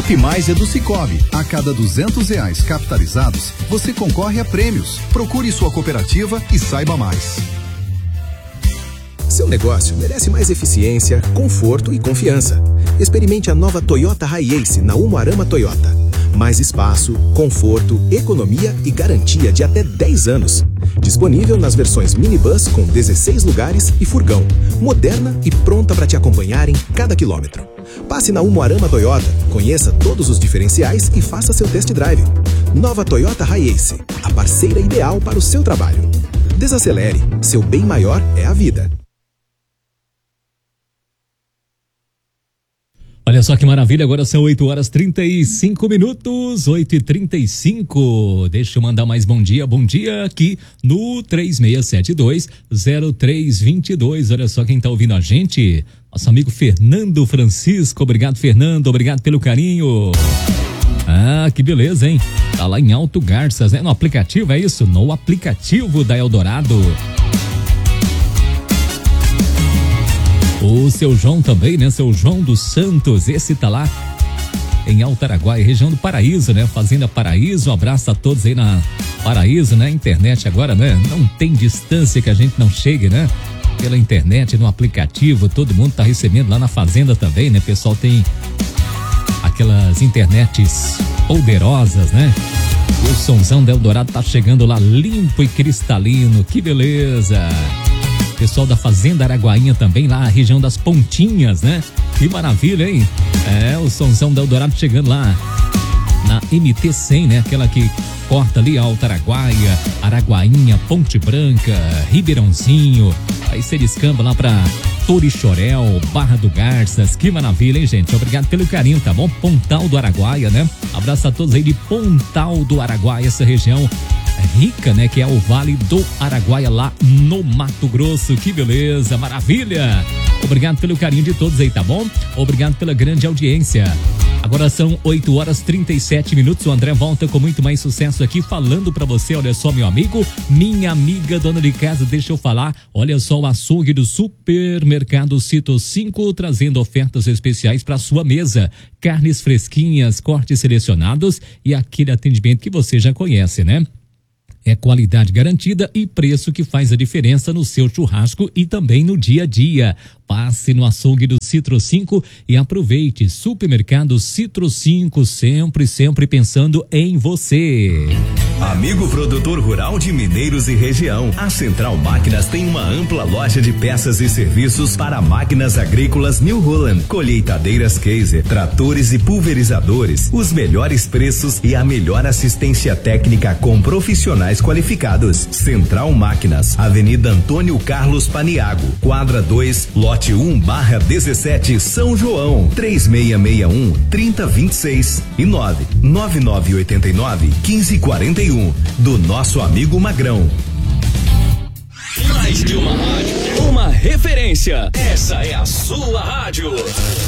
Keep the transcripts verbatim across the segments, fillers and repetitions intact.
App Mais é do Sicoob. A cada duzentos reais capitalizados, você concorre a prêmios. Procure sua cooperativa e saiba mais. Seu negócio merece mais eficiência, conforto e confiança. Experimente a nova Toyota Hiace na Umuarama Toyota. Mais espaço, conforto, economia e garantia de até dez anos. Disponível nas versões minibus com dezesseis lugares e furgão. Moderna e pronta para te acompanhar em cada quilômetro. Passe na Umuarama Toyota, conheça todos os diferenciais e faça seu test drive. Nova Toyota Hiace, a parceira ideal para o seu trabalho. Desacelere, seu bem maior é a vida. Olha só que maravilha, agora são oito horas e trinta e cinco minutos, oito e trinta e cinco. Deixa eu mandar mais bom dia, bom dia aqui no três seis sete dois, zero três dois dois. Olha só quem tá ouvindo a gente, nosso amigo Fernando Francisco. Obrigado, Fernando, obrigado pelo carinho. Ah, que beleza, hein? Tá lá em Alto Garças, né? No aplicativo, é isso? No aplicativo da Eldorado. O seu João também, né? Seu João dos Santos, esse tá lá em Alto Araguaia, região do Paraíso, né? Fazenda Paraíso, um abraço a todos aí na Paraíso, né? Internet agora, né? Não tem distância que a gente não chegue, né? Pela internet, no aplicativo, todo mundo tá recebendo lá na Fazenda também, né? O pessoal tem aquelas internets poderosas, né? E o somzão da Eldorado tá chegando lá limpo e cristalino, que beleza! Pessoal da Fazenda Araguainha também, lá na região das Pontinhas, né? Que maravilha, hein? É, o somzão da Eldorado chegando lá na M T cem, né? Aquela que corta ali Alto Araguaia, Araguainha, Ponte Branca, Ribeirãozinho. Aí você descamba lá pra Torixoréu, Barra do Garças. Que maravilha, hein, gente? Obrigado pelo carinho, tá bom? Pontal do Araguaia, né? Abraço a todos aí de Pontal do Araguaia, essa região rica, né? Que é o Vale do Araguaia, lá no Mato Grosso. Que beleza, maravilha! Obrigado pelo carinho de todos aí, tá bom? Obrigado pela grande audiência. Agora são oito horas e trinta e sete minutos. O André volta com muito mais sucesso aqui, falando pra você. Olha só, meu amigo, minha amiga dona de casa, deixa eu falar. Olha só, o açougue do Supermercado Cito cinco, trazendo ofertas especiais pra sua mesa. Carnes fresquinhas, cortes selecionados e aquele atendimento que você já conhece, né? É qualidade garantida e preço que faz a diferença no seu churrasco e também no dia a dia. Passe no açougue do Citro cinco e aproveite. Supermercado Citro cinco, sempre, sempre pensando em você. Amigo produtor rural de Mineiros e região, a Central Máquinas tem uma ampla loja de peças e serviços para máquinas agrícolas New Holland, colheitadeiras Kaiser, tratores e pulverizadores, os melhores preços e a melhor assistência técnica com profissionais qualificados. Central Máquinas, Avenida Antônio Carlos Paniago, quadra dois, lote um barra dezessete, São João, três seis seis um, três zero dois seis e nove nove nove oito nove, um cinco quatro um, do nosso amigo Magrão. Mais de uma rádio, uma referência. Essa é a sua rádio. Eldorado.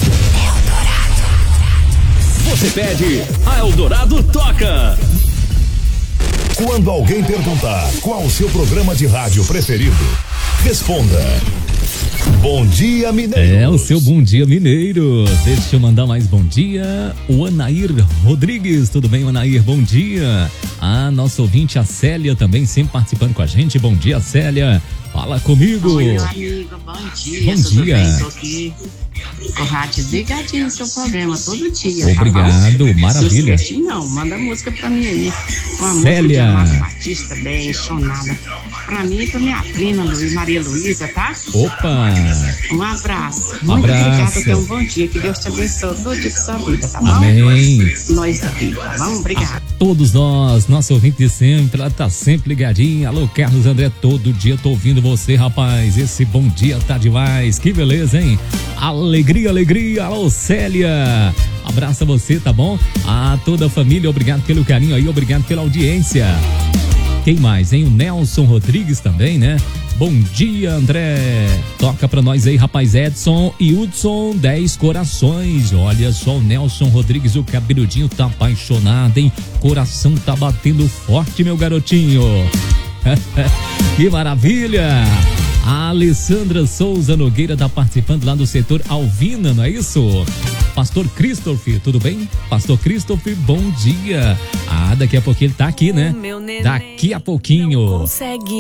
Você pede, a Eldorado toca. Quando alguém perguntar qual o seu programa de rádio preferido, responda: Bom Dia Mineiro. É o seu Bom Dia Mineiro. Deixa eu mandar mais bom dia. O Anair Rodrigues, tudo bem, Anair? Bom dia. A nossa ouvinte, a Célia, também sempre participando com a gente. Bom dia, Célia. Fala comigo. Oi, meu amigo, bom dia. Bom tudo dia. bem? Tô aqui com o rádio ligadinho no seu programa todo dia. Obrigado, tá maravilha. Esqueci, não, manda música pra mim aí. Uma Célia. música de Amado Batista, bem chonada. Pra mim e pra minha prima, Luiz, Maria Luísa, tá? Opa. Um abraço. Um Muito abraço. obrigada, tenha um bom dia. Que Deus te abençoe todo dia da sua vida, tá bom? Amém. Nós aqui, tá bom? Obrigada. Todos nós, nosso ouvinte de sempre, ela tá sempre ligadinha. Alô, Carlos André, todo dia tô ouvindo você, rapaz. Esse bom dia tá demais. Que beleza, hein? Alegria, alegria. Alô, Célia. Abraço a você, tá bom? A toda a família, obrigado pelo carinho aí, obrigado pela audiência. Quem mais, hein? O Nelson Rodrigues também, né? Bom dia, André. Toca pra nós aí, rapaz. Edson e Hudson, dez corações. Olha só, o Nelson Rodrigues, o cabeludinho tá apaixonado, hein? Coração tá batendo forte, meu garotinho. Que maravilha. A Alessandra Souza Nogueira tá participando lá do setor Alvina, não é isso? Pastor Christopher, tudo bem? Pastor Christopher, bom dia. Ah, daqui a pouquinho ele tá aqui, né? Daqui a pouquinho.